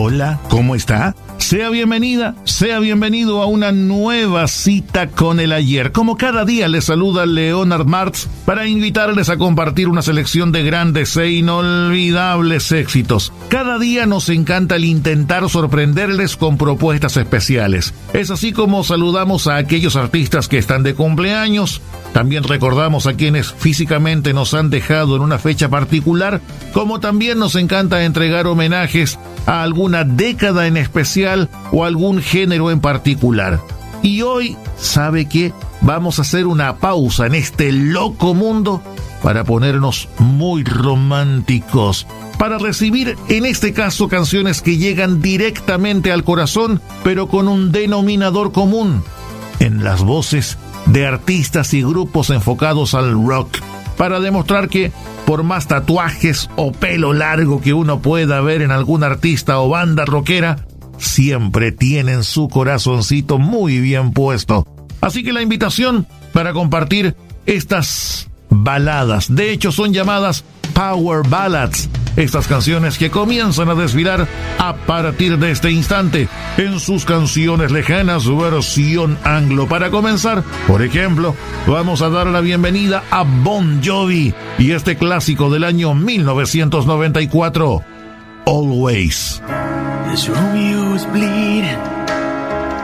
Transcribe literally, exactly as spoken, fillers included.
Hola, ¿cómo está? Sea bienvenida, sea bienvenido a una nueva cita con el ayer. Como cada día les saluda Leonard Martz para invitarles a compartir una selección de grandes e inolvidables éxitos. Cada día nos encanta el intentar sorprenderles con propuestas especiales. Es así como saludamos a aquellos artistas que están de cumpleaños. También recordamos a quienes físicamente nos han dejado en una fecha particular, como también nos encanta entregar homenajes a alguna década en especial o algún género en particular. Y hoy, ¿sabe qué? Vamos a hacer una pausa en este loco mundo para ponernos muy románticos, para recibir en este caso canciones que llegan directamente al corazón, pero con un denominador común, en las voces de artistas y grupos enfocados al rock, para demostrar que por más tatuajes o pelo largo que uno pueda ver en algún artista o banda rockera, siempre tienen su corazoncito muy bien puesto. Así que la invitación para compartir estas baladas, de hecho son llamadas Power Ballads, estas canciones que comienzan a desfilar a partir de este instante en sus canciones lejanas versión anglo. Para comenzar, por ejemplo, vamos a dar la bienvenida a Bon Jovi y este clásico del año mil novecientos noventa y cuatro, Always. As Romeo's bleeding